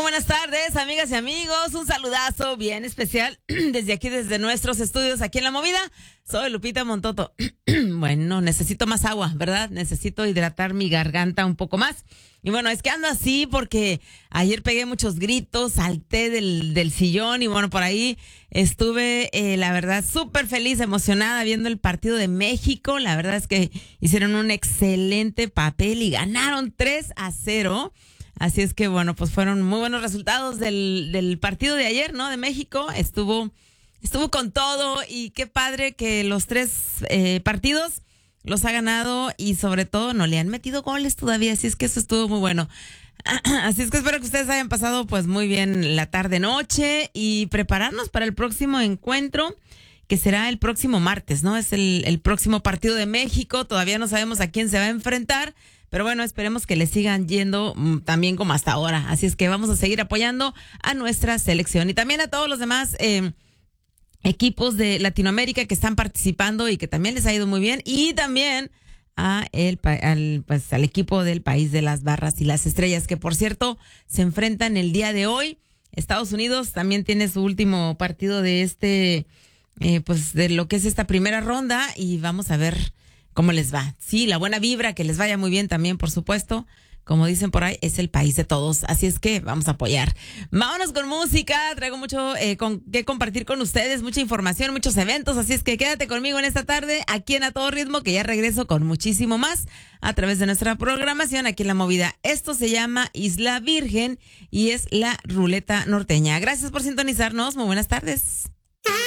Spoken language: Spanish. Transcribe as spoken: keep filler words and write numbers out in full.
buenas tardes, amigas y amigos. Un saludazo bien especial desde aquí, desde nuestros estudios aquí en La Movida. Soy Lupita Montoto. Bueno, necesito más agua, ¿verdad? Necesito hidratar mi garganta un poco más. Y bueno, es que ando así porque ayer pegué muchos gritos, salté del, del sillón y bueno, por ahí estuve, eh, la verdad, súper feliz, emocionada viendo el partido de México. La verdad es que hicieron un excelente papel y ganaron tres a cero. Así es que, bueno, pues fueron muy buenos resultados del, del partido de ayer, ¿no? De México. Estuvo, estuvo con todo y qué padre que los tres eh, partidos los ha ganado y sobre todo no le han metido goles todavía. Así es que eso estuvo muy bueno. Así es que espero que ustedes hayan pasado pues muy bien la tarde-noche y prepararnos para el próximo encuentro, que será el próximo martes, ¿no? Es el, el próximo partido de México. Todavía no sabemos a quién se va a enfrentar. Pero bueno, esperemos que le sigan yendo mmm, también como hasta ahora. Así es que vamos a seguir apoyando a nuestra selección y también a todos los demás eh, equipos de Latinoamérica que están participando y que también les ha ido muy bien. Y también a el, al, pues, al equipo del país de las barras y las estrellas, que por cierto se enfrentan el día de hoy. Estados Unidos también tiene su último partido de este, eh, pues de lo que es esta primera ronda y vamos a ver cómo les va. Sí, la buena vibra, que les vaya muy bien también, por supuesto. Como dicen por ahí, es el país de todos. Así es que vamos a apoyar. Vámonos con música. Traigo mucho eh, con, que compartir con ustedes, mucha información, muchos eventos. Así es que quédate conmigo en esta tarde, aquí en A Todo Ritmo, que ya regreso con muchísimo más a través de nuestra programación aquí en La Movida. Esto se llama Isla Virgen y es la Ruleta Norteña. Gracias por sintonizarnos. Muy buenas tardes.